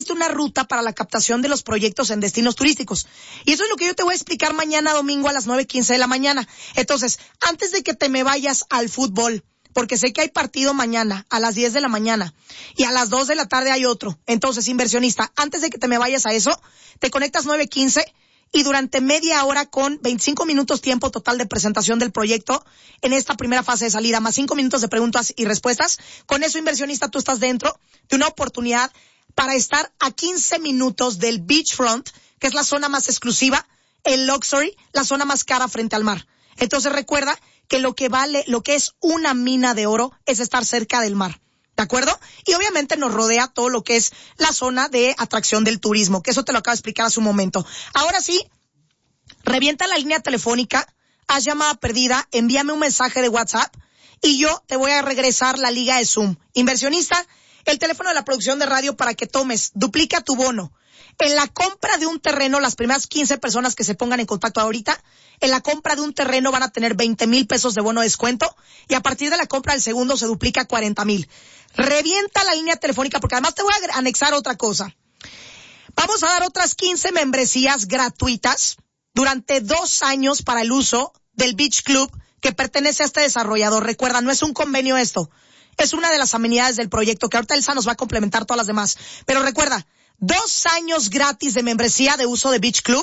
existe una ruta para la captación de los proyectos en destinos turísticos. Y eso es lo que yo te voy a explicar mañana domingo a las 9:15 de la mañana. Entonces, antes de que te me vayas al fútbol, porque sé que hay partido mañana a las 10 de la mañana y a las 2 de la tarde hay otro. Entonces, inversionista, antes de que te me vayas a eso, te conectas 9:15 y durante media hora con 25 minutos tiempo total de presentación del proyecto en esta primera fase de salida, más 5 minutos de preguntas y respuestas. Con eso, inversionista, tú estás dentro de una oportunidad para estar a 15 minutos del beachfront, que es la zona más exclusiva, el luxury, la zona más cara frente al mar. Entonces recuerda que lo que es una mina de oro es estar cerca del mar, ¿de acuerdo? Y obviamente nos rodea todo lo que es la zona de atracción del turismo, que eso te lo acabo de explicar hace un momento. Ahora sí, revienta la línea telefónica, haz llamada perdida, envíame un mensaje de WhatsApp y yo te voy a regresar la liga de Zoom. Inversionista, el teléfono de la producción de radio para que tomes, duplica tu bono. En la compra de un terreno, las primeras 15 personas que se pongan en contacto ahorita, en la compra de un terreno van a tener 20,000 pesos de bono de descuento y a partir de la compra del segundo se duplica 40,000. Revienta la línea telefónica porque además te voy a anexar otra cosa. Vamos a dar otras 15 membresías gratuitas durante 2 años para el uso del Beach Club que pertenece a este desarrollador. Recuerda, no es un convenio esto. Es una de las amenidades del proyecto que ahorita Elsa nos va a complementar todas las demás. Pero recuerda, 2 años gratis de membresía de uso de Beach Club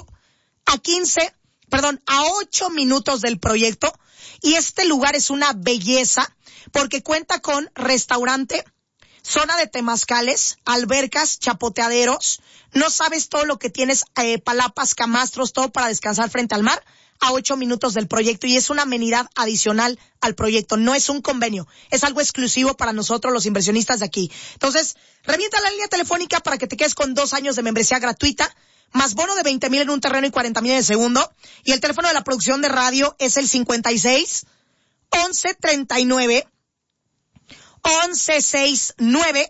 a 8 minutos del proyecto. Y este lugar es una belleza porque cuenta con restaurante, zona de temazcales, albercas, chapoteaderos. No sabes todo lo que tienes, palapas, camastros, todo para descansar frente al mar a 8 minutos del proyecto y es una amenidad adicional al proyecto, no es un convenio, es algo exclusivo para nosotros los inversionistas de aquí. Entonces, revienta la línea telefónica para que te quedes con 2 años de membresía gratuita, más bono de 20,000 en un terreno y 40,000 en el segundo, y el teléfono de la producción de radio es el 56 11 39 11 69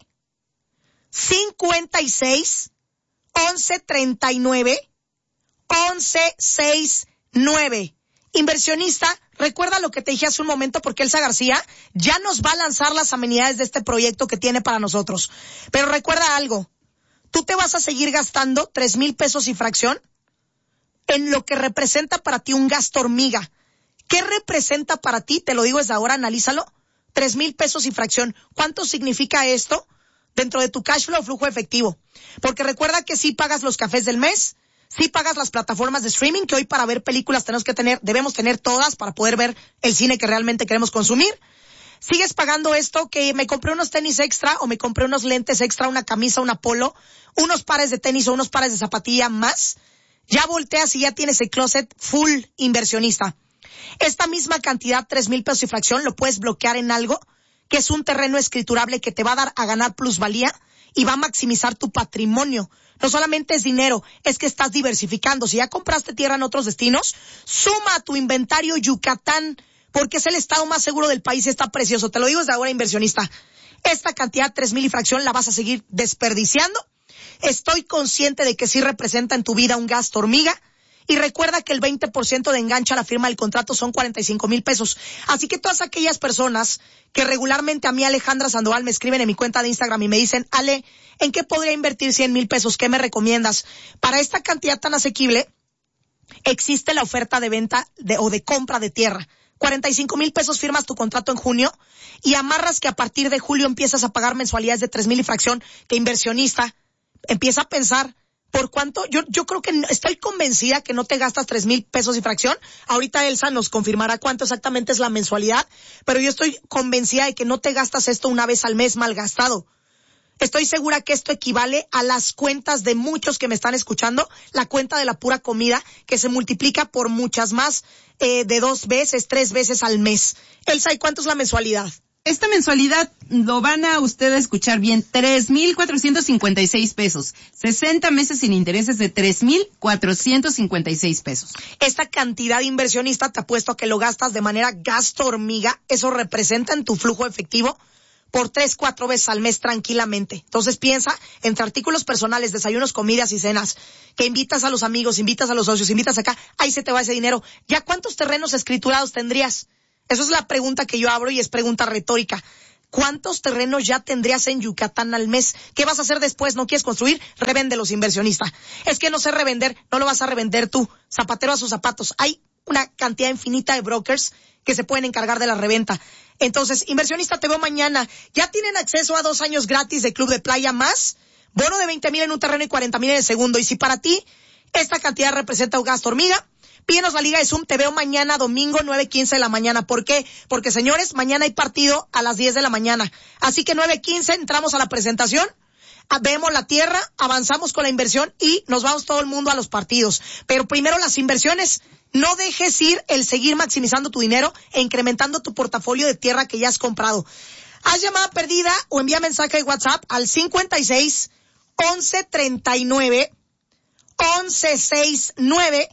56 11 39 11 69. Inversionista, recuerda lo que te dije hace un momento porque Elsa García ya nos va a lanzar las amenidades de este proyecto que tiene para nosotros. Pero recuerda algo, tú te vas a seguir gastando 3,000 pesos y fracción en lo que representa para ti un gasto hormiga. ¿Qué representa para ti? Te lo digo desde ahora, analízalo. 3,000 pesos y fracción. ¿Cuánto significa esto dentro de tu cash flow, flujo efectivo? Porque recuerda que sí pagas los cafés del mes, sí pagas las plataformas de streaming, que hoy para ver películas debemos tener todas para poder ver el cine que realmente queremos consumir. Sigues pagando esto, que me compré unos tenis extra o me compré unos lentes extra, una camisa, una polo, unos pares de tenis o unos pares de zapatilla más. Ya volteas y ya tienes el closet full, inversionista. Esta misma cantidad, 3,000 pesos y fracción, lo puedes bloquear en algo que es un terreno escriturable que te va a dar a ganar plusvalía y va a maximizar tu patrimonio. No solamente es dinero, es que estás diversificando. Si ya compraste tierra en otros destinos, suma a tu inventario Yucatán, porque es el estado más seguro del país y está precioso. Te lo digo desde ahora, inversionista. Esta cantidad, 3,000 y fracción, la vas a seguir desperdiciando. Estoy consciente de que sí representa en tu vida un gasto hormiga. Y recuerda que el 20% de enganche a la firma del contrato son 45,000 pesos. Así que todas aquellas personas que regularmente a mí, Alejandra Sandoval, me escriben en mi cuenta de Instagram y me dicen, Ale, ¿en qué podría invertir 100,000 pesos? ¿Qué me recomiendas? Para esta cantidad tan asequible, existe la oferta de venta o de compra de tierra. 45,000 pesos, firmas tu contrato en junio y amarras que a partir de julio empiezas a pagar mensualidades de 3,000 y fracción, que inversionista empieza a pensar, ¿por cuánto? Yo creo que estoy convencida que no te gastas 3,000 pesos y fracción. Ahorita Elsa nos confirmará cuánto exactamente es la mensualidad, pero yo estoy convencida de que no te gastas esto una vez al mes mal gastado. Estoy segura que esto equivale a las cuentas de muchos que me están escuchando, la cuenta de la pura comida, que se multiplica por muchas más, de 2 veces, 3 veces al mes. Elsa, ¿y cuánto es la mensualidad? Esta mensualidad, lo van a ustedes escuchar bien, 3,456 pesos. 60 meses sin intereses de 3,456 pesos. Esta cantidad, inversionista, te apuesto a que lo gastas de manera gasto hormiga. Eso representa en tu flujo efectivo por 3, 4 veces al mes tranquilamente. Entonces piensa entre artículos personales, desayunos, comidas y cenas, que invitas a los amigos, invitas a los socios, invitas acá, ahí se te va ese dinero. ¿Ya cuántos terrenos escriturados tendrías? Esa es la pregunta que yo abro y es pregunta retórica. ¿Cuántos terrenos ya tendrías en Yucatán al mes? ¿Qué vas a hacer después? ¿No quieres construir? Revéndelos, inversionista. Es que no sé revender, no lo vas a revender tú. Zapatero a sus zapatos. Hay una cantidad infinita de brokers que se pueden encargar de la reventa. Entonces, inversionista, te veo mañana. Ya tienen acceso a 2 años gratis de Club de Playa más bono de 20,000 en un terreno y 40,000 en el segundo. Y si para ti esta cantidad representa un gasto hormiga, pídenos la liga de Zoom. Te veo mañana domingo 9:15 de la mañana. ¿Por qué? Porque, señores, mañana hay partido a las 10 de la mañana. Así que 9:15 entramos a la presentación, vemos la tierra, avanzamos con la inversión y nos vamos todo el mundo a los partidos. Pero primero las inversiones. No dejes ir el seguir maximizando tu dinero e incrementando tu portafolio de tierra que ya has comprado. Haz llamada perdida o envía mensaje de WhatsApp al 56 11 39 11 69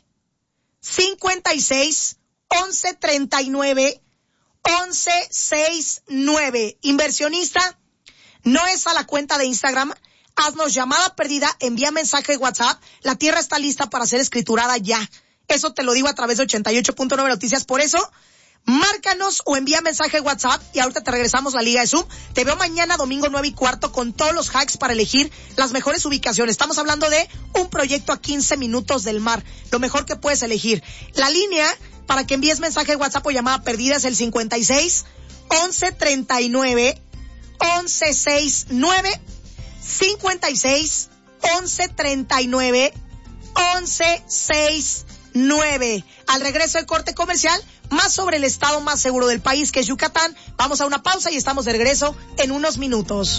56 11 39 11 69. Inversionista, no es a la cuenta de Instagram. Haznos llamada perdida, envía mensaje de WhatsApp. La tierra está lista para ser escriturada ya. Eso te lo digo a través de 88.9 Noticias. Por eso, márcanos o envía mensaje de WhatsApp y ahorita te regresamos la liga de Zoom. Te veo mañana domingo 9:15 con todos los hacks para elegir las mejores ubicaciones. Estamos hablando de un proyecto a 15 minutos del mar. Lo mejor que puedes elegir. La línea para que envíes mensaje de WhatsApp o llamada perdida es el 56 11 39 11 69 56 11 39 11 69. Al regreso del corte comercial, más sobre el estado más seguro del país, que es Yucatán. Vamos a una pausa y estamos de regreso en unos minutos.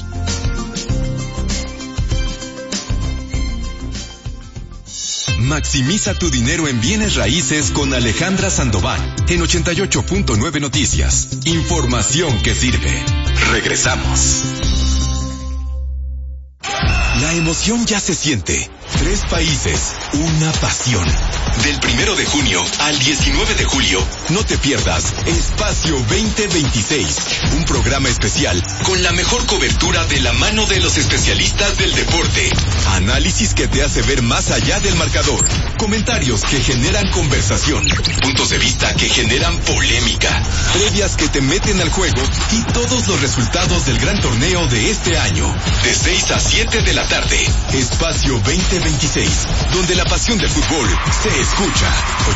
Maximiza tu dinero en bienes raíces con Alejandra Sandoval en 88.9 Noticias. Información que sirve. Regresamos. La emoción ya se siente. 3 países, una pasión. Del 1 de junio al 19 de julio, no te pierdas Espacio 2026, un programa especial con la mejor cobertura de la mano de los especialistas del deporte. Análisis que te hace ver más allá del marcador. Comentarios que generan conversación. Puntos de vista que generan polémica. Previas que te meten al juego y todos los resultados del gran torneo de este año. De 6 a 7 de la tarde. Espacio 2026, donde la pasión del fútbol se escucha.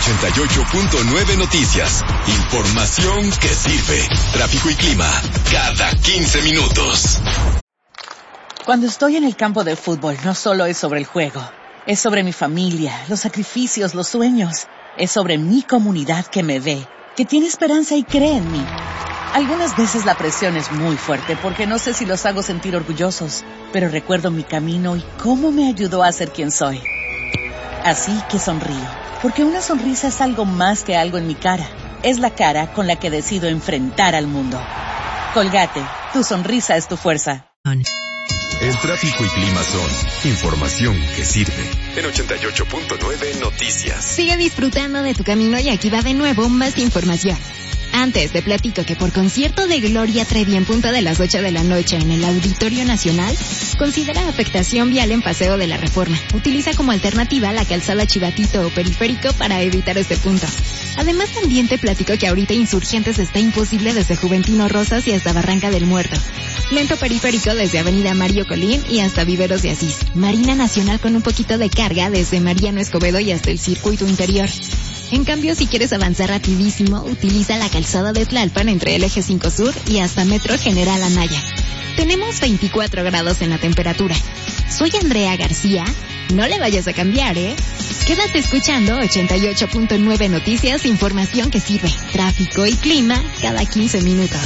88.9 Noticias. Información que sirve. Tráfico y clima cada 15 minutos. Cuando estoy en el campo de fútbol, no solo es sobre el juego. Es sobre mi familia, los sacrificios, los sueños. Es sobre mi comunidad que me ve, que tiene esperanza y cree en mí. Algunas veces la presión es muy fuerte porque no sé si los hago sentir orgullosos, pero recuerdo mi camino y cómo me ayudó a ser quien soy. Así que sonrío, porque una sonrisa es algo más que algo en mi cara. Es la cara con la que decido enfrentar al mundo. Colgate, tu sonrisa es tu fuerza. El tráfico y clima son información que sirve. En 88.9 Noticias. Sigue disfrutando de tu camino y aquí va de nuevo más información. Antes te platico que por concierto de Gloria Trevi en punto de las 8 de la noche en el Auditorio Nacional, considera afectación vial en Paseo de la Reforma. Utiliza como alternativa la calzada Chivatito o Periférico para evitar este punto. Además también te platico que ahorita Insurgentes está imposible desde Juventino Rosas y hasta Barranca del Muerto. Lento periférico desde Avenida Mario Colín y hasta Viveros de Asís. Marina Nacional con un poquito de carga desde Mariano Escobedo y hasta el circuito interior. En cambio, si quieres avanzar rapidísimo, utiliza la calzada de Tlalpan entre el Eje 5 Sur y hasta Metro General Anaya. Tenemos 24 grados en la temperatura. Soy Andrea García. No le vayas a cambiar, ¿eh? Quédate escuchando 88.9 Noticias, información que sirve. Tráfico y clima cada 15 minutos.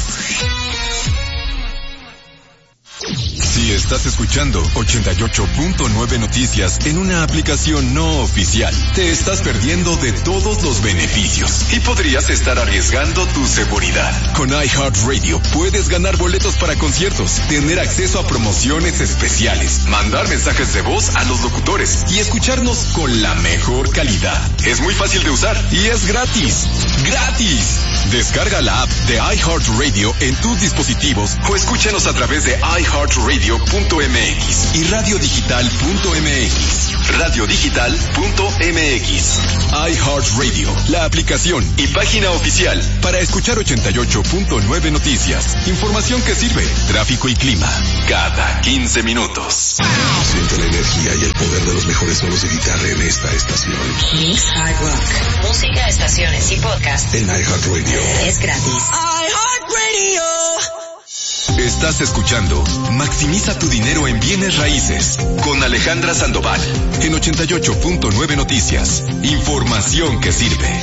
Si estás escuchando 88.9 Noticias en una aplicación no oficial, te estás perdiendo de todos los beneficios y podrías estar arriesgando tu seguridad. Con iHeartRadio puedes ganar boletos para conciertos, tener acceso a promociones especiales, mandar mensajes de voz a los locutores y escucharnos con la mejor calidad. Es muy fácil de usar y es gratis. ¡Gratis! Descarga la app de iHeartRadio en tus dispositivos o escúchanos a través de iHeartRadio.mx y radiodigital.mx. radiodigital.mx. iHeartRadio, la aplicación y página oficial para escuchar 88.9 noticias, información que sirve, tráfico y clima, cada 15 minutos. Siente la energía y el poder de los mejores solos de guitarra en esta estación. Mix Hard Rock. Música, estaciones y podcast. En iHeartRadio. Es gratis. iHeartRadio. Estás escuchando Maximiza tu dinero en bienes raíces con Alejandra Sandoval en 88.9 Noticias. Información que sirve.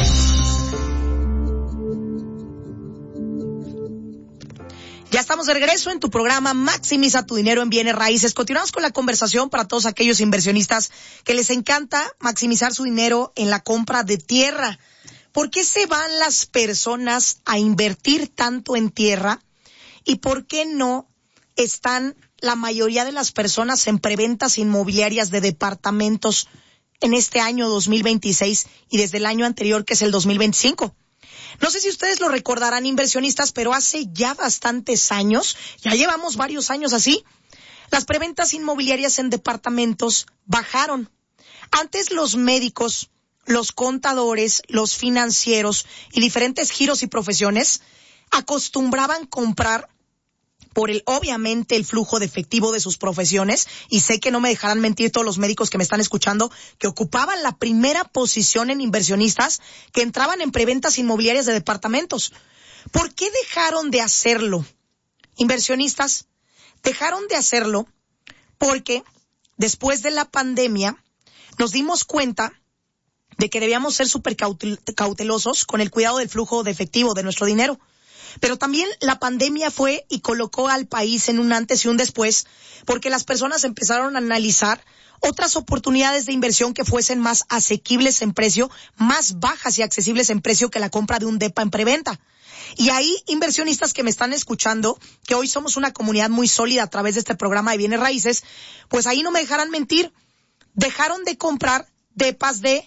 Ya estamos de regreso en tu programa Maximiza tu dinero en bienes raíces. Continuamos con la conversación para todos aquellos inversionistas que les encanta maximizar su dinero en la compra de tierra. ¿Por qué se van las personas a invertir tanto en tierra? ¿Y por qué no están la mayoría de las personas en preventas inmobiliarias de departamentos en este año 2026 y desde el año anterior, que es el 2025? No sé si ustedes lo recordarán, inversionistas, pero hace ya bastantes años, ya llevamos varios años así, las preventas inmobiliarias en departamentos bajaron. Antes los médicos, los contadores, los financieros y diferentes giros y profesiones acostumbraban comprar por obviamente el flujo de efectivo de sus profesiones, y sé que no me dejarán mentir todos los médicos que me están escuchando, que ocupaban la primera posición en inversionistas que entraban en preventas inmobiliarias de departamentos. ¿Por qué dejaron de hacerlo? Inversionistas, dejaron de hacerlo porque después de la pandemia nos dimos cuenta de que debíamos ser súper cautelosos con el cuidado del flujo de efectivo de nuestro dinero. Pero también la pandemia fue y colocó al país en un antes y un después, porque las personas empezaron a analizar otras oportunidades de inversión que fuesen más asequibles en precio, más bajas y accesibles en precio que la compra de un depa en preventa. Y ahí, inversionistas que me están escuchando, que hoy somos una comunidad muy sólida a través de este programa de bienes raíces, pues ahí no me dejarán mentir, dejaron de comprar depas de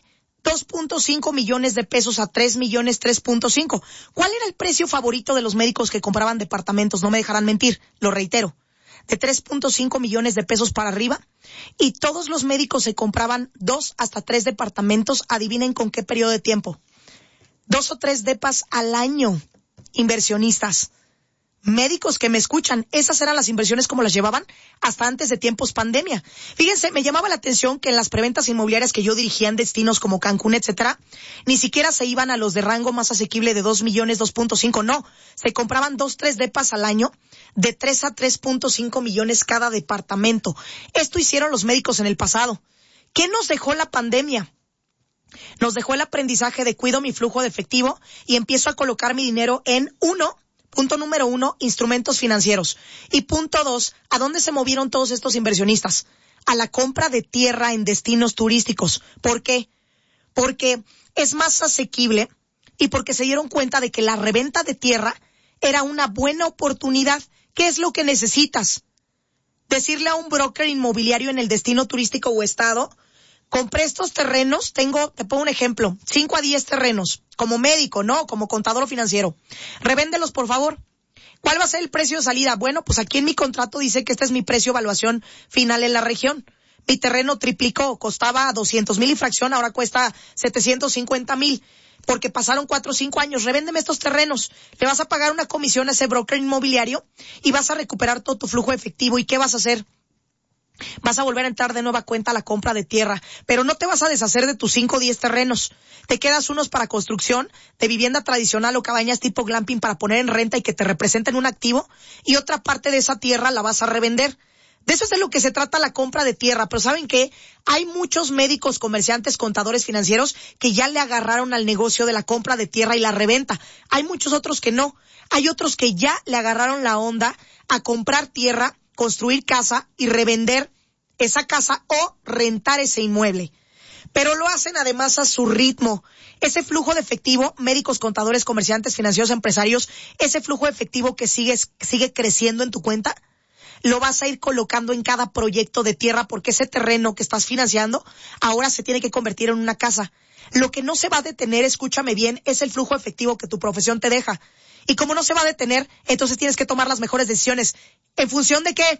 2.5 millones de pesos a 3 millones 3.5. ¿Cuál era el precio favorito de los médicos que compraban departamentos? No me dejarán mentir, lo reitero. De 3.5 millones de pesos para arriba. Y todos los médicos se compraban 2 hasta 3 departamentos. Adivinen con qué periodo de tiempo. 2 o 3 depas al año. Inversionistas. Médicos que me escuchan, esas eran las inversiones como las llevaban hasta antes de tiempos pandemia. Fíjense, me llamaba la atención que en las preventas inmobiliarias que yo dirigía en destinos como Cancún, etcétera, ni siquiera se iban a los de rango más asequible de 2 millones, 2.5, no. Se compraban 2, 3 depas al año de 3 a 3.5 millones cada departamento. Esto hicieron los médicos en el pasado. ¿Qué nos dejó la pandemia? Nos dejó el aprendizaje de cuido mi flujo de efectivo y empiezo a colocar mi dinero en punto número 1, instrumentos financieros. Y punto 2, ¿a dónde se movieron todos estos inversionistas? A la compra de tierra en destinos turísticos. ¿Por qué? Porque es más asequible y porque se dieron cuenta de que la reventa de tierra era una buena oportunidad. ¿Qué es lo que necesitas? Decirle a un broker inmobiliario en el destino turístico o estado, compré estos terrenos, te pongo un ejemplo, 5 a 10 terrenos, como médico, ¿no? Como contador financiero. Revéndelos, por favor. ¿Cuál va a ser el precio de salida? Bueno, pues aquí en mi contrato dice que este es mi precio de evaluación final en la región. Mi terreno triplicó, costaba 200,000 y fracción, ahora cuesta 750,000. Porque pasaron 4 o 5 años, revéndeme estos terrenos. Le vas a pagar una comisión a ese broker inmobiliario y vas a recuperar todo tu flujo efectivo. ¿Y qué vas a hacer? Vas a volver a entrar de nueva cuenta a la compra de tierra, pero no te vas a deshacer de tus 5 o 10 terrenos. Te quedas unos para construcción de vivienda tradicional o cabañas tipo glamping para poner en renta y que te representen un activo, y otra parte de esa tierra la vas a revender. De eso es de lo que se trata la compra de tierra, pero ¿saben qué? Hay muchos médicos, comerciantes, contadores financieros que ya le agarraron al negocio de la compra de tierra y la reventa. Hay muchos otros que no. Hay otros que ya le agarraron la onda a comprar tierra, construir casa y revender esa casa o rentar ese inmueble. Pero lo hacen además a su ritmo. Ese flujo de efectivo, médicos, contadores, comerciantes, financieros, empresarios, ese flujo de efectivo que sigue creciendo en tu cuenta, lo vas a ir colocando en cada proyecto de tierra, porque ese terreno que estás financiando ahora se tiene que convertir en una casa. Lo que no se va a detener, escúchame bien, es el flujo efectivo que tu profesión te deja. Y como no se va a detener, entonces tienes que tomar las mejores decisiones. ¿En función de qué?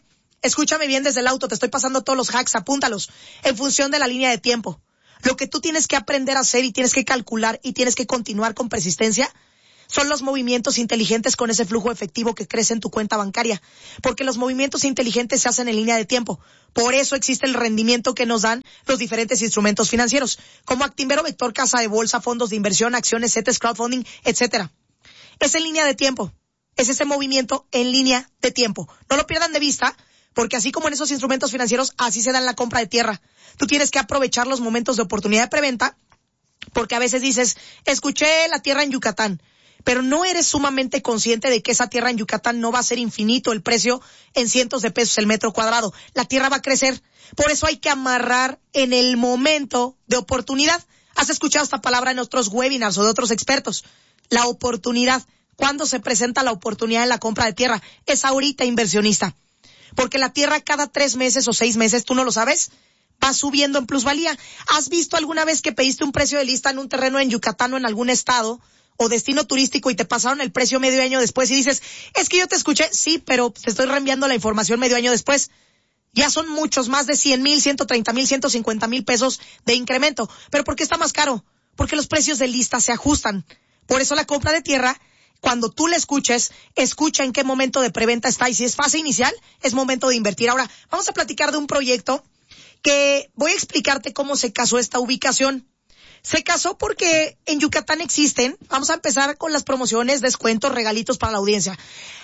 Escúchame bien desde el auto, te estoy pasando todos los hacks, apúntalos, en función de la línea de tiempo. Lo que tú tienes que aprender a hacer y tienes que calcular y tienes que continuar con persistencia son los movimientos inteligentes con ese flujo efectivo que crece en tu cuenta bancaria. Porque los movimientos inteligentes se hacen en línea de tiempo. Por eso existe el rendimiento que nos dan los diferentes instrumentos financieros, como Actinver, Vector, Casa de Bolsa, fondos de inversión, acciones, CETES, crowdfunding, etcétera. Es en línea de tiempo. Es ese movimiento en línea de tiempo. No lo pierdan de vista, porque así como en esos instrumentos financieros, así se da en la compra de tierra. Tú tienes que aprovechar los momentos de oportunidad de preventa, porque a veces dices, escuché la tierra en Yucatán, pero no eres sumamente consciente de que esa tierra en Yucatán no va a ser infinito el precio en cientos de pesos el metro cuadrado. La tierra va a crecer. Por eso hay que amarrar en el momento de oportunidad. ¿Has escuchado esta palabra en otros webinars o de otros expertos? La oportunidad. ¿Cuándo se presenta la oportunidad en la compra de tierra? Es ahorita, inversionista. Porque la tierra cada 3 meses o 6 meses, ¿tú no lo sabes?, va subiendo en plusvalía. ¿Has visto alguna vez que pediste un precio de lista en un terreno en Yucatán o en algún estado o destino turístico y te pasaron el precio medio año después y dices, es que yo te escuché? Sí, pero te estoy reenviando la información medio año después. Ya son muchos, más de 100,000, 130,000, 150,000 pesos de incremento. ¿Pero por qué está más caro? Porque los precios de lista se ajustan. Por eso la compra de tierra, cuando tú la escuches, escucha en qué momento de preventa está, y si es fase inicial, es momento de invertir. Ahora, vamos a platicar de un proyecto que voy a explicarte cómo se casó esta ubicación. Se casó porque en Yucatán existen, vamos a empezar con las promociones, descuentos, regalitos para la audiencia.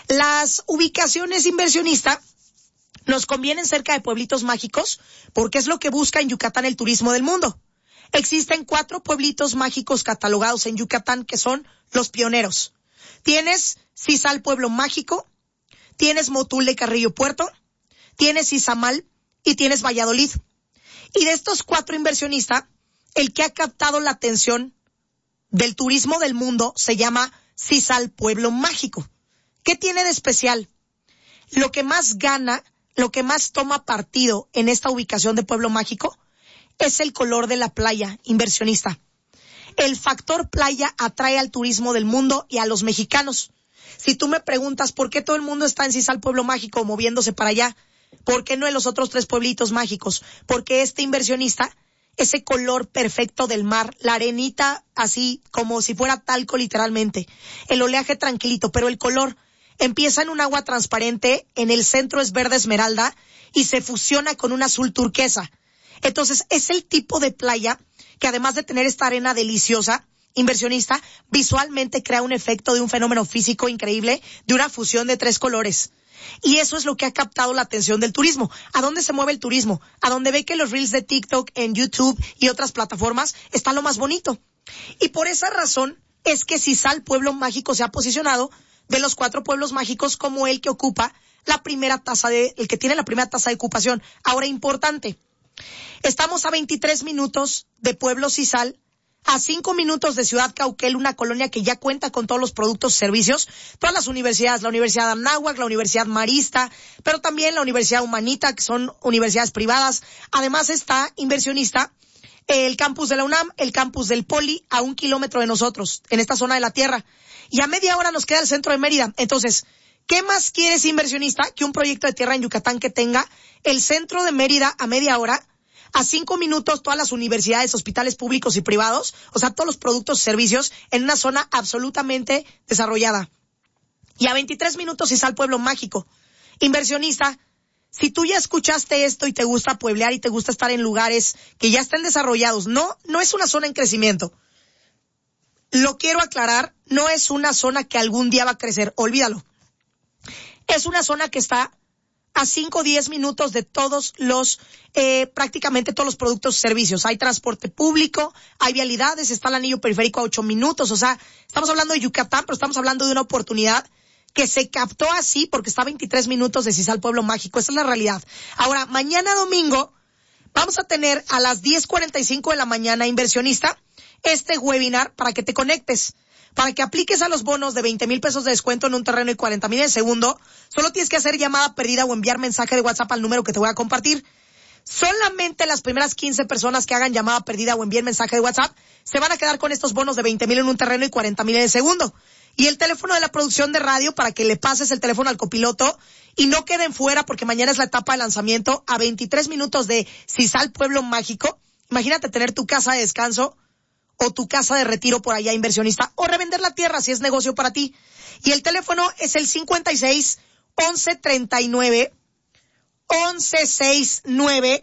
Las ubicaciones inversionista nos convienen cerca de pueblitos mágicos porque es lo que busca en Yucatán el turismo del mundo. Existen 4 pueblitos mágicos catalogados en Yucatán que son los pioneros. Tienes Cizal, Pueblo Mágico, tienes Motul de Carrillo Puerto, tienes Izamal y tienes Valladolid. Y de estos 4 inversionistas, el que ha captado la atención del turismo del mundo se llama Cizal, Pueblo Mágico. ¿Qué tiene de especial? Lo que más gana, lo que más toma partido en esta ubicación de Pueblo Mágico es el color de la playa, inversionista. El factor playa atrae al turismo del mundo y a los mexicanos. Si tú me preguntas por qué todo el mundo está en Cizal, Pueblo Mágico, moviéndose para allá, ¿por qué no en los otros 3 pueblitos mágicos? Porque este inversionista, ese color perfecto del mar, la arenita así como si fuera talco literalmente, el oleaje tranquilito, pero el color empieza en un agua transparente, en el centro es verde esmeralda y se fusiona con un azul turquesa. Entonces es el tipo de playa que además de tener esta arena deliciosa, inversionista, visualmente crea un efecto de un fenómeno físico increíble, de una fusión de 3 colores. Y eso es lo que ha captado la atención del turismo. ¿A dónde se mueve el turismo? A donde ve que los reels de TikTok, en YouTube y otras plataformas está lo más bonito. Y por esa razón es que Cizal, Pueblo Mágico, se ha posicionado de los 4 pueblos mágicos como el que ocupa la primera tasa el que tiene la primera tasa de ocupación. Ahora, importante, estamos a 23 minutos de Pueblo Cizal, a 5 minutos de Ciudad Cauquel, una colonia que ya cuenta con todos los productos y servicios, todas las universidades, la Universidad de Anáhuac, la Universidad Marista, pero también la Universidad Humanita, que son universidades privadas. Además está, inversionista, el campus de la UNAM, el campus del Poli, a 1 kilómetro de nosotros, en esta zona de la tierra. Y a media hora nos queda el centro de Mérida. Entonces, ¿qué más quieres, inversionista, que un proyecto de tierra en Yucatán que tenga el centro de Mérida a media hora, a 5 minutos todas las universidades, hospitales públicos y privados, o sea, todos los productos y servicios en una zona absolutamente desarrollada? Y a 23 minutos Cizal, Pueblo Mágico. Inversionista, si tú ya escuchaste esto y te gusta pueblear y te gusta estar en lugares que ya estén desarrollados, no es una zona en crecimiento. Lo quiero aclarar, no es una zona que algún día va a crecer, olvídalo. Es una zona que está a 5 o 10 minutos de todos los, prácticamente todos los productos y servicios. Hay transporte público, hay vialidades, está el anillo periférico a 8 minutos. O sea, estamos hablando de Yucatán, pero estamos hablando de una oportunidad que se captó así porque está a 23 minutos de Cizal, Pueblo Mágico. Esa es la realidad. Ahora, mañana domingo, vamos a tener a las 10:45 de la mañana, inversionista, este webinar para que te conectes, para que apliques a los bonos de 20,000 pesos de descuento en un terreno y 40,000 en el segundo. Solo tienes que hacer llamada perdida o enviar mensaje de WhatsApp al número que te voy a compartir. Solamente las primeras 15 personas que hagan llamada perdida o envíen mensaje de WhatsApp se van a quedar con estos bonos de 20,000 en un terreno y 40,000 en el segundo. y el teléfono de la producción de radio para que le pases el teléfono al copiloto y no queden fuera porque mañana es la etapa de lanzamiento a 23 minutos de Sisal Pueblo Mágico. Imagínate tener tu casa de descanso o tu casa de retiro por allá, inversionista, o revender la tierra si es negocio para ti. Y el teléfono es el 56 11 39 11 69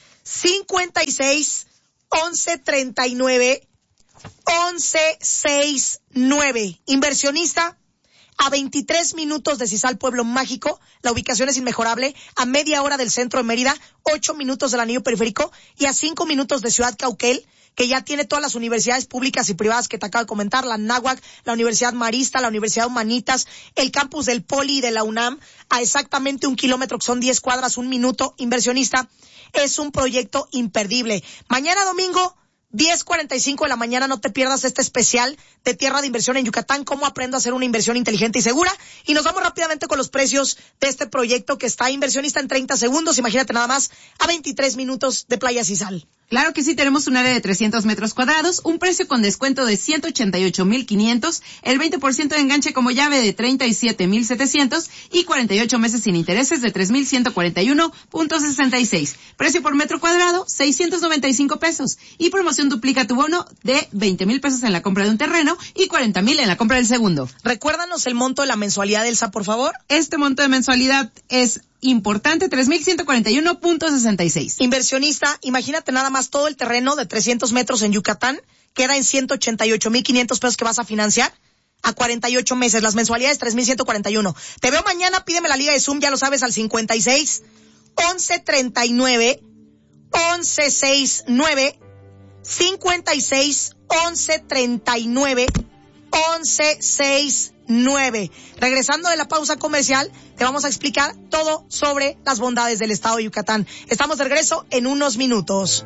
56 11 39 11 69. Inversionista, a 23 minutos de Sisal Pueblo Mágico, la ubicación es inmejorable, a media hora del centro de Mérida, 8 minutos del anillo periférico y a 5 minutos de Ciudad Cauquel, que ya tiene todas las universidades públicas y privadas que te acabo de comentar, la Náhuac, la Universidad Marista, la Universidad Humanitas, el campus del Poli y de la UNAM, a exactamente 1 kilómetro, que son 10 cuadras, 1 minuto. Inversionista, es un proyecto imperdible. Mañana domingo, 10:45 de la mañana, no te pierdas este especial de Tierra de Inversión en Yucatán, cómo aprendo a hacer una inversión inteligente y segura. Y nos vamos rápidamente con los precios de este proyecto que está, inversionista, en 30 segundos. Imagínate nada más, a 23 minutos de Playa Sisal. Claro que sí, tenemos un área de 300 metros cuadrados, un precio con descuento de 188,500, el 20% de enganche como llave de 37,700 y 48 meses sin intereses de 3,141.66. Precio por metro cuadrado, 695 pesos. Y promoción duplica tu bono de 20,000 pesos en la compra de un terreno y 40,000 en la compra del segundo. Recuérdanos el monto de la mensualidad, Elsa, por favor. Este monto de mensualidad es importante, 3,141.66. Inversionista, imagínate nada más todo el terreno de 300 metros en Yucatán, queda en 188,500 pesos que vas a financiar a 48 meses. Las mensualidades 3,141. Te veo mañana, pídeme la liga de Zoom, ya lo sabes, al 56 11 39 11 69 56 11 39 11 69. Regresando de la pausa comercial, te vamos a explicar todo sobre las bondades del estado de Yucatán. Estamos de regreso en unos minutos.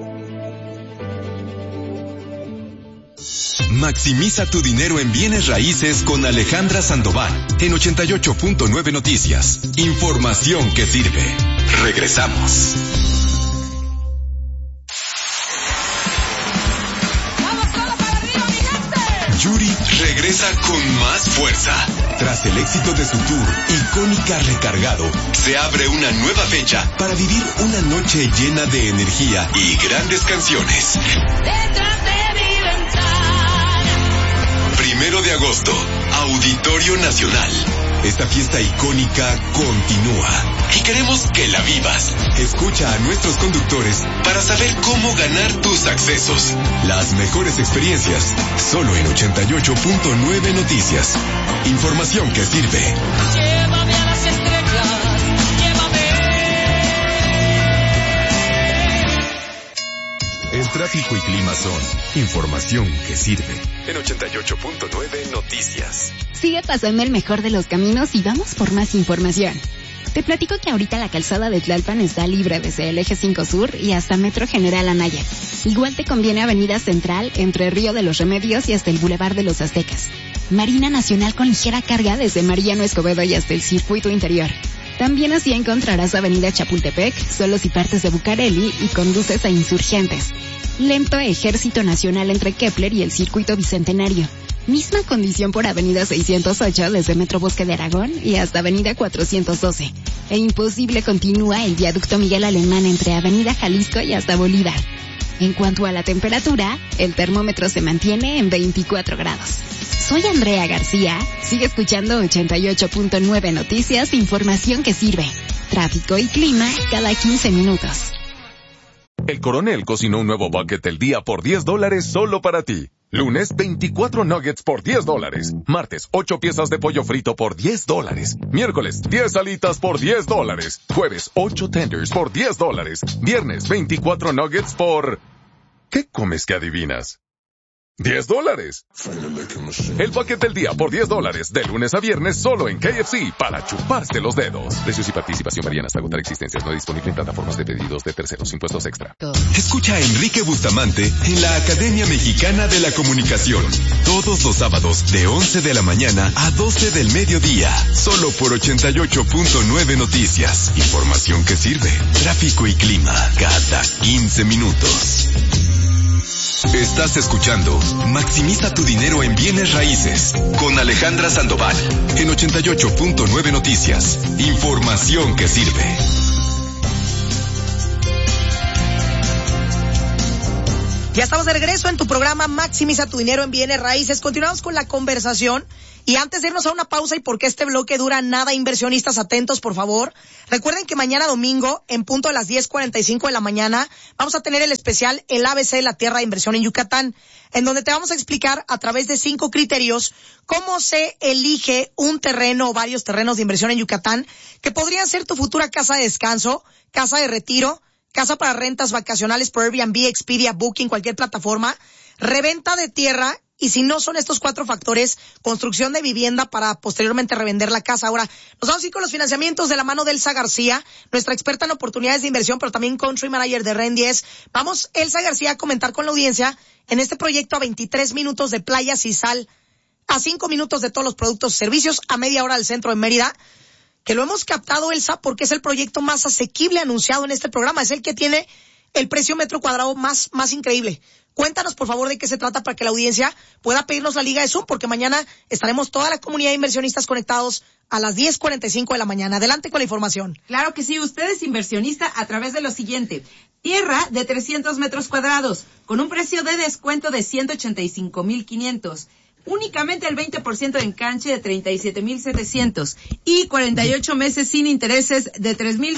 Maximiza tu dinero en bienes raíces con Alejandra Sandoval en 88.9 Noticias. Información que sirve. Regresamos. Yuri regresa con más fuerza. Tras el éxito de su tour Icónica Recargado, se abre una nueva fecha para vivir una noche llena de energía y grandes canciones. Detrás de mi ventana. 1 de agosto, Auditorio Nacional. Esta fiesta icónica continúa y queremos que la vivas. Escucha a nuestros conductores para saber cómo ganar tus accesos. Las mejores experiencias, solo en 88.9 Noticias. Información que sirve. Llévame a las estrellas, llévame. El tráfico y clima son información que sirve. En 88.9 Noticias. Sigue pasando el mejor de los caminos y vamos por más información. Te platico que ahorita la calzada de Tlalpan está libre desde el eje 5 Sur y hasta Metro General Anaya. Igual te conviene Avenida Central, entre Río de los Remedios y hasta el Boulevard de los Aztecas. Marina Nacional con ligera carga desde Mariano Escobedo y hasta el Circuito Interior. También así encontrarás Avenida Chapultepec, solo si partes de Bucareli y conduces a Insurgentes. Lento Ejército Nacional entre Kepler y el Circuito Bicentenario. Misma condición por Avenida 608 desde Metro Bosque de Aragón y hasta Avenida 412. E imposible continúa el viaducto Miguel Alemán entre Avenida Jalisco y hasta Bolívar. En cuanto a la temperatura, el termómetro se mantiene en 24 grados. Soy Andrea García. Sigue escuchando 88.9 Noticias, información que sirve. Tráfico y clima cada 15 minutos. El Coronel cocinó un nuevo bucket del día por $10 solo para ti. Lunes, 24 nuggets por $10. Martes, 8 piezas de pollo frito por $10. Miércoles, 10 alitas por $10. Jueves, 8 tenders por $10. Viernes, 24 nuggets por... ¿Qué comes que adivinas? $10. El bucket del día por $10, de lunes a viernes solo en KFC, para chuparse los dedos. Precios y participación varían hasta agotar existencias. No disponible en plataformas de pedidos de terceros. Impuestos extra. Escucha a Enrique Bustamante en la Academia Mexicana de la Comunicación. Todos los sábados de 11 de la mañana a 12 del mediodía. Solo por 88.9 Noticias. Información que sirve. Tráfico y clima cada 15 minutos. Estás escuchando Maximiza tu dinero en bienes raíces con Alejandra Sandoval en 88.9 Noticias. Información que sirve. Ya estamos de regreso en tu programa Maximiza tu dinero en bienes raíces. Continuamos con la conversación. Y antes de irnos a una pausa y porque este bloque dura nada, inversionistas atentos, por favor. Recuerden que mañana domingo, en punto de las 10:45 de la mañana, vamos a tener el especial El ABC de la Tierra de Inversión en Yucatán, en donde te vamos a explicar a través de 5 criterios cómo se elige un terreno o varios terrenos de inversión en Yucatán, que podrían ser tu futura casa de descanso, casa de retiro, casa para rentas vacacionales por Airbnb, Expedia, Booking, cualquier plataforma, reventa de tierra. Y si no son estos 4 factores, construcción de vivienda para posteriormente revender la casa. Ahora, nos vamos a ir con los financiamientos de la mano de Elsa García, nuestra experta en oportunidades de inversión, pero también country manager de REN 10. Vamos, Elsa García, a comentar con la audiencia en este proyecto a 23 minutos de playas y sal, a 5 minutos de todos los productos y servicios, a media hora del centro de Mérida, que lo hemos captado, Elsa, porque es el proyecto más asequible anunciado en este programa. Es el que tiene el precio metro cuadrado más increíble. Cuéntanos, por favor, de qué se trata para que la audiencia pueda pedirnos la liga de Zoom, porque mañana estaremos toda la comunidad de inversionistas conectados a las 10:45 de la mañana. Adelante con la información. Claro que sí, usted es inversionista a través de lo siguiente. Tierra de 300 metros cuadrados, con un precio de descuento de 185,500. Únicamente el 20% de enganche de 37,700 y 48 meses sin intereses de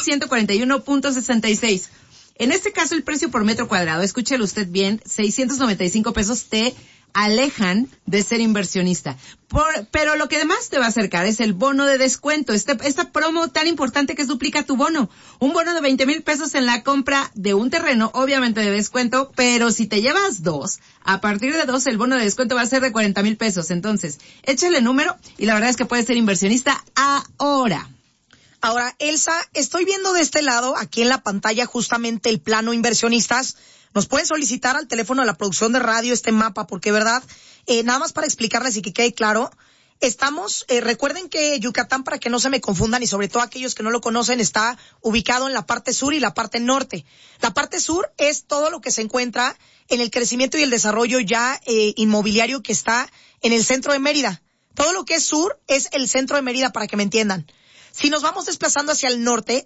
3,141.66. En este caso, el precio por metro cuadrado, escúchelo usted bien, 695 pesos te alejan de ser inversionista. Pero lo que además te va a acercar es el bono de descuento, esta promo tan importante que es duplica tu bono. Un bono de 20,000 pesos en la compra de un terreno, obviamente de descuento, pero si te llevas 2, a partir de 2 el bono de descuento va a ser de 40,000 pesos. Entonces, échale número y la verdad es que puedes ser inversionista ahora. Ahora, Elsa, estoy viendo de este lado, aquí en la pantalla, justamente el plano inversionistas. Nos pueden solicitar al teléfono de la producción de radio este mapa, porque, verdad, nada más para explicarles y que quede claro, estamos, recuerden que Yucatán, para que no se me confundan, y sobre todo aquellos que no lo conocen, está ubicado en la parte sur y la parte norte. La parte sur es todo lo que se encuentra en el crecimiento y el desarrollo ya inmobiliario que está en el centro de Mérida. Todo lo que es sur es el centro de Mérida, para que me entiendan. Si nos vamos desplazando hacia el norte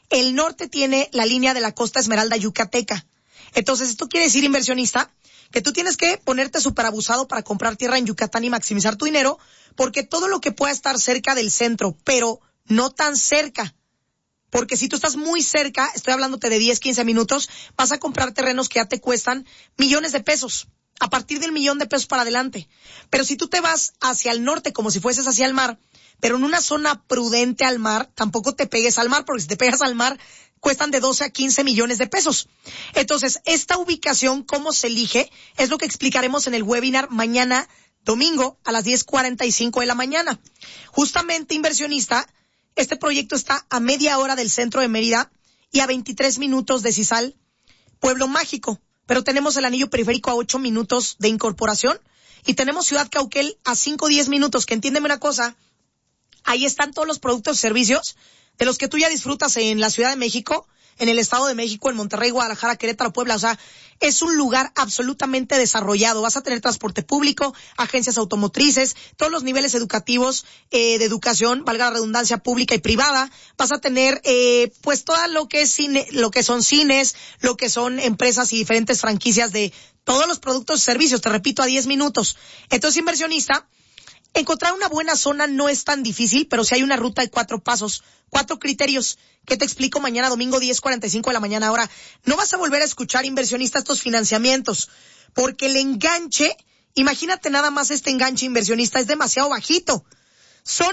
tiene la línea de la Costa Esmeralda yucateca. Entonces, esto quiere decir, inversionista, que tú tienes que ponerte súper abusado para comprar tierra en Yucatán y maximizar tu dinero, porque todo lo que pueda estar cerca del centro, pero no tan cerca, porque si tú estás muy cerca, estoy hablándote de 10, 15 minutos, vas a comprar terrenos que ya te cuestan millones de pesos, a partir del $1,000,000 para adelante. Pero si tú te vas hacia el norte como si fueses hacia el mar, pero en una zona prudente al mar, tampoco te pegues al mar, porque si te pegas al mar, cuestan de 12 a 15 millones de pesos. Entonces, esta ubicación, cómo se elige, es lo que explicaremos en el webinar mañana, domingo, a las 10:45 de la mañana. Justamente, inversionista, este proyecto está a media hora del centro de Mérida y a 23 minutos de Cizal, Pueblo Mágico. Pero tenemos el anillo periférico a 8 minutos de incorporación y tenemos Ciudad Cauquel a 5 o 10 minutos, que entiéndeme una cosa, ahí están todos los productos y servicios de los que tú ya disfrutas en la Ciudad de México, en el Estado de México, en Monterrey, Guadalajara, Querétaro, Puebla. O sea, es un lugar absolutamente desarrollado. Vas a tener transporte público, agencias automotrices, todos los niveles educativos, de educación, valga la redundancia, pública y privada. Vas a tener, pues todo lo que es cine, lo que son cines, lo que son empresas y diferentes franquicias de todos los productos y servicios. Te repito, a 10 minutos. Entonces, inversionista, encontrar una buena zona no es tan difícil, pero sí hay una ruta de 4 pasos, 4 criterios que te explico mañana domingo 10:45 de la mañana. Ahora, no vas a volver a escuchar, inversionista, estos financiamientos, porque el enganche, imagínate nada más este enganche, inversionista, es demasiado bajito. Son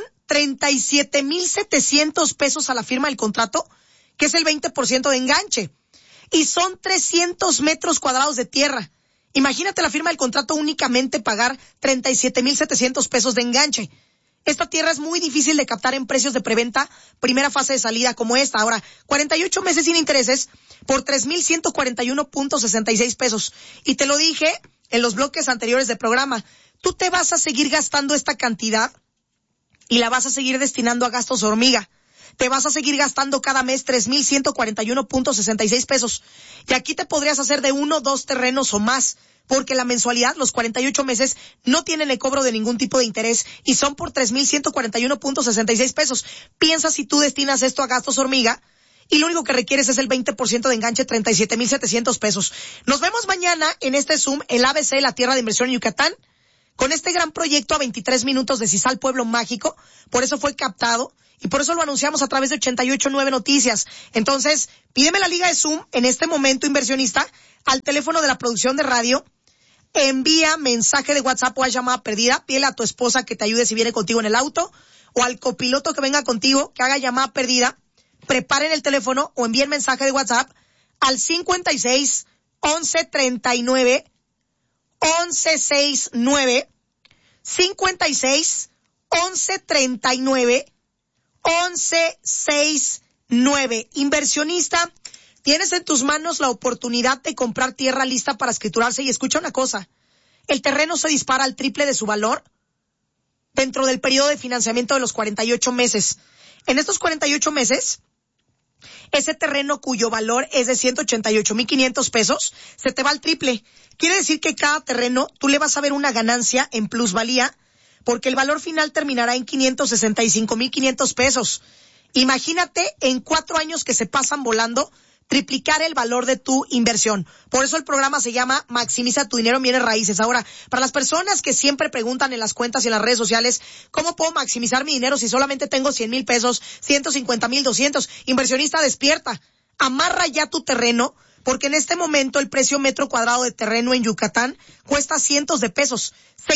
37,700 pesos a la firma del contrato, que es el 20% de enganche, y son 300 metros cuadrados de tierra. Imagínate la firma del contrato únicamente pagar 37,700 pesos de enganche. Esta tierra es muy difícil de captar en precios de preventa, primera fase de salida como esta. Ahora, 48 meses sin intereses por 3,141.66 pesos. Y te lo dije en los bloques anteriores del programa, tú te vas a seguir gastando esta cantidad y la vas a seguir destinando a gastos hormiga. te vas a seguir gastando cada mes 3,141.66 pesos. Y aquí te podrías hacer de 1, 2 terrenos o más, porque la mensualidad, los 48 meses, no tienen el cobro de ningún tipo de interés y son por 3,141.66 pesos. Piensa si tú destinas esto a gastos hormiga y lo único que requieres es el 20% de enganche, 37,700 pesos. Nos vemos mañana en este Zoom, el ABC, la Tierra de Inversión en Yucatán, con este gran proyecto a 23 minutos de Cisal Pueblo Mágico. Por eso fue captado y por eso lo anunciamos a través de 88.9 Noticias. Entonces, pídeme la liga de Zoom en este momento, inversionista, al teléfono de la producción de radio. Envía mensaje de WhatsApp o a llamada perdida. Pídele a tu esposa que te ayude si viene contigo en el auto, o al copiloto que venga contigo que haga llamada perdida. Preparen el teléfono o envíen mensaje de WhatsApp al 56 11 39 11 69, 56 11 39 11 69. Inversionista, tienes en tus manos la oportunidad de comprar tierra lista para escriturarse y escucha una cosa, el terreno se dispara al triple de su valor dentro del periodo de financiamiento de los 48 meses. En estos 48 meses, ese terreno cuyo valor es de 188,500 pesos, se te va al triple. Quiere decir que cada terreno tú le vas a ver una ganancia en plusvalía, porque el valor final terminará en 565,500 pesos. Imagínate en 4 años que se pasan volando, triplicar el valor de tu inversión. Por eso el programa se llama Maximiza tu dinero en bienes raíces. Ahora, para las personas que siempre preguntan en las cuentas y en las redes sociales, ¿cómo puedo maximizar mi dinero si solamente tengo 100,000 pesos, 150,000, 200? Inversionista, despierta. Amarra ya tu terreno, porque en este momento el precio metro cuadrado de terreno en Yucatán cuesta cientos de pesos.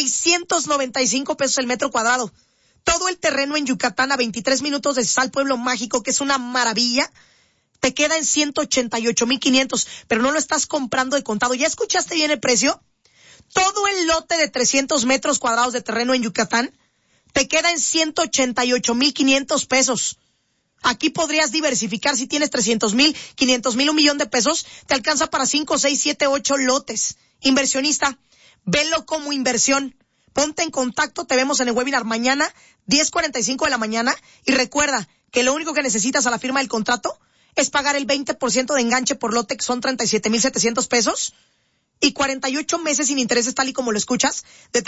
695 pesos el metro cuadrado. Todo el terreno en Yucatán a 23 minutos de Cisal Pueblo Mágico, que es una maravilla, te queda en 188,500, pero no lo estás comprando de contado. ¿Ya escuchaste bien el precio? Todo el lote de 300 metros cuadrados de terreno en Yucatán te queda en 188,500 pesos. Aquí podrías diversificar. Si tienes 300,000, 500,000, 1,000,000 de pesos, te alcanza para 5, 6, 7, 8 lotes. Inversionista, velo como inversión. Ponte en contacto, te vemos en el webinar mañana, 10:45 de la mañana, y recuerda que lo único que necesitas a la firma del contrato es pagar el 20% de enganche por lote, que son 37,700 pesos, y 48 meses sin intereses, tal y como lo escuchas, de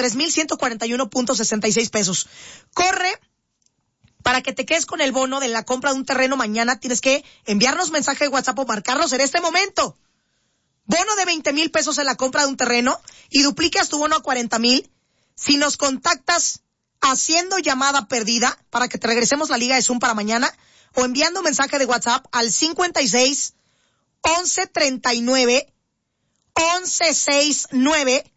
3,141.66 pesos. Corre para que te quedes con el bono de la compra de un terreno mañana. Tienes que enviarnos mensaje de WhatsApp o marcarnos en este momento. Bono de 20,000 pesos en la compra de un terreno y duplicas tu bono a 40,000 si nos contactas haciendo llamada perdida para que te regresemos la liga de Zoom para mañana, o enviando mensaje de WhatsApp al 56 11 39 11 69,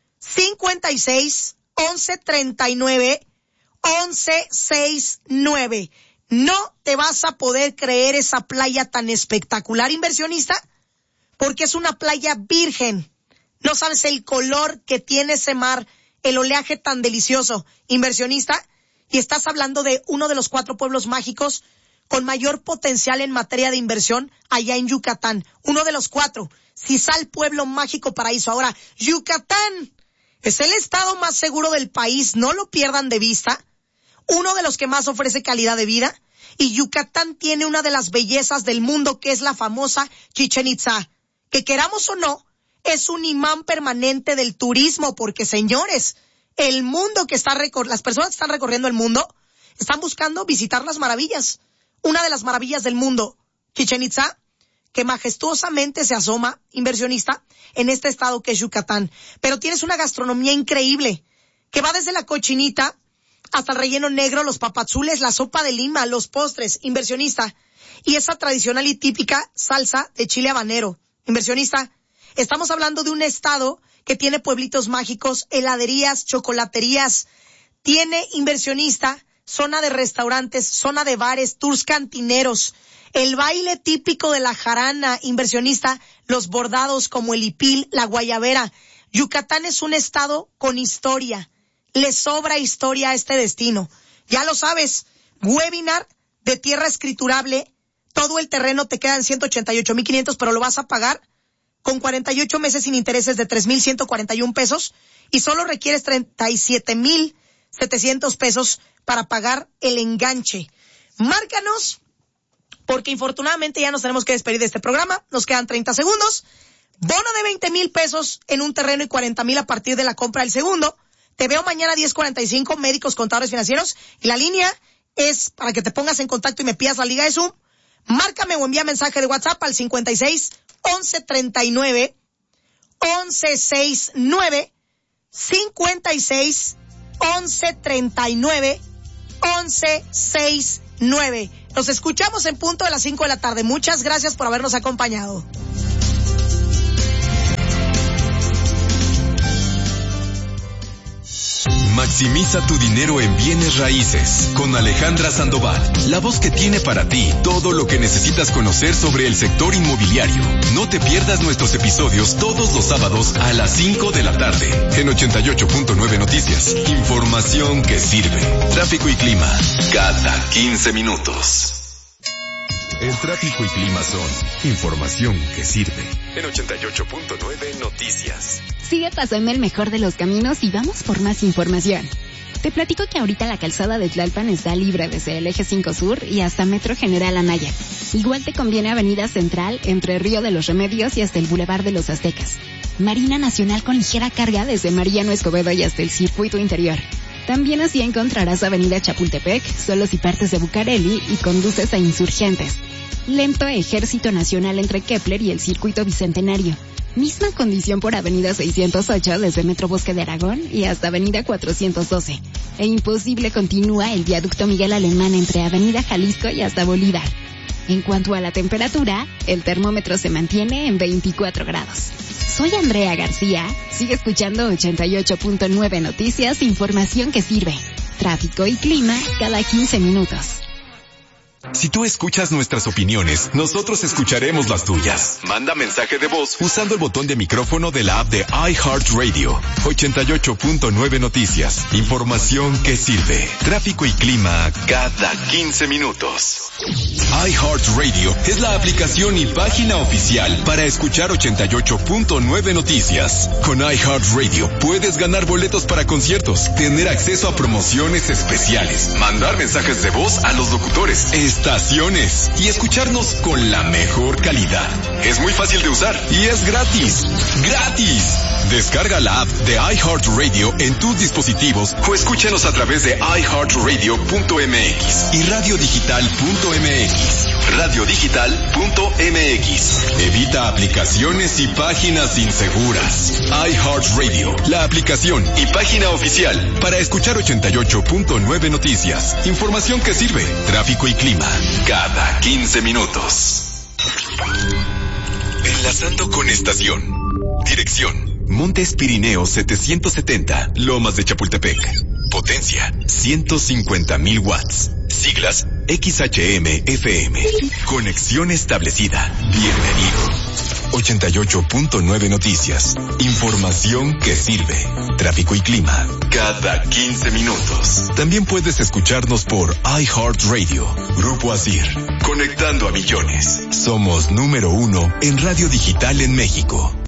56 11 39 11 69. No te vas a poder creer esa playa tan espectacular, inversionista, porque es una playa virgen. No sabes el color que tiene ese mar, el oleaje tan delicioso, inversionista, y estás hablando de uno de los 4 pueblos mágicos con mayor potencial en materia de inversión allá en Yucatán. Uno de los 4, Cisal Pueblo Mágico Paraíso. Ahora, Yucatán es el estado más seguro del país, no lo pierdan de vista. Uno de los que más ofrece calidad de vida. Y Yucatán tiene una de las bellezas del mundo, que es la famosa Chichén Itzá, que queramos o no, es un imán permanente del turismo, porque señores, el mundo que está las personas que están recorriendo el mundo están buscando visitar las maravillas. Una de las maravillas del mundo, Chichén Itzá, que majestuosamente se asoma, inversionista, en este estado que es Yucatán. Pero tienes una gastronomía increíble, que va desde la cochinita hasta el relleno negro, los papazules, la sopa de lima, los postres, inversionista, y esa tradicional y típica salsa de chile habanero. Inversionista, estamos hablando de un estado que tiene pueblitos mágicos, heladerías, chocolaterías, tiene, inversionista, zona de restaurantes, zona de bares, tours cantineros, el baile típico de la jarana, inversionista, los bordados como el hipil, la guayabera. Yucatán es un estado con historia. Le sobra historia a este destino. Ya lo sabes, webinar de tierra escriturable, todo el terreno te queda en 188,500, pero lo vas a pagar con 48 meses sin intereses de 3,141 pesos y solo requieres 37,700 pesos para pagar el enganche. Márcanos, porque infortunadamente ya nos tenemos que despedir de este programa. Nos quedan 30 segundos. Bono de 20,000 pesos en un terreno y 40,000 a partir de la compra del segundo. Te veo mañana 10:45, médicos, contadores financieros. Y la línea es para que te pongas en contacto y me pidas la liga de Zoom. Márcame o envía mensaje de WhatsApp al 56 11 39 11 69 56 11 39 11 69. Nos escuchamos en punto de las 5 de la tarde. Muchas gracias por habernos acompañado. Maximiza tu dinero en bienes raíces con Alejandra Sandoval, la voz que tiene para ti todo lo que necesitas conocer sobre el sector inmobiliario. No te pierdas nuestros episodios todos los sábados a las 5 de la tarde en 88.9 Noticias. Información que sirve. Tráfico y clima cada 15 minutos. El tráfico y clima son información que sirve en 88.9 Noticias. Sigue pasando el mejor de los caminos y vamos por más información. Te platico que ahorita la calzada de Tlalpan está libre desde el eje 5 Sur y hasta Metro General Anaya. Igual te conviene Avenida Central entre Río de los Remedios y hasta el Boulevard de los Aztecas. Marina Nacional con ligera carga desde Mariano Escobedo y hasta el Circuito Interior. También así encontrarás Avenida Chapultepec, solo si partes de Bucareli y conduces a Insurgentes. Lento Ejército Nacional entre Kepler y el Circuito Bicentenario. Misma condición por Avenida 608 desde Metro Bosque de Aragón y hasta Avenida 412. E imposible continúa el viaducto Miguel Alemán entre Avenida Jalisco y hasta Bolívar. En cuanto a la temperatura, el termómetro se mantiene en 24 grados. Soy Andrea García. Sigue escuchando 88.9 Noticias, información que sirve. Tráfico y clima cada 15 minutos. Si tú escuchas nuestras opiniones, nosotros escucharemos las tuyas. Manda mensaje de voz usando el botón de micrófono de la app de iHeartRadio. 88.9 Noticias. Información que sirve. Tráfico y clima cada 15 minutos. iHeartRadio es la aplicación y página oficial para escuchar 88.9 Noticias. Con iHeartRadio puedes ganar boletos para conciertos, tener acceso a promociones especiales, mandar mensajes de voz a los locutores, estaciones y escucharnos con la mejor calidad. Es muy fácil de usar y es gratis. ¡Gratis! Descarga la app de iHeartRadio en tus dispositivos o escúchanos a través de iHeartRadio.mx y radiodigital.mx. Radiodigital.mx. Evita aplicaciones y páginas inseguras. iHeartRadio, la aplicación y página oficial para escuchar 88.9 Noticias. Información que sirve. Tráfico y clima cada 15 minutos. Enlazando con estación. Dirección: Montes Pirineos 770, Lomas de Chapultepec. Potencia: 150,000 watts. Siglas: XHM-FM. Conexión establecida. Bienvenido. 88.9 Noticias. Información que sirve. Tráfico y clima cada 15 minutos. También puedes escucharnos por iHeartRadio. Grupo Asir. Conectando a millones. Somos número 1 en radio digital en México.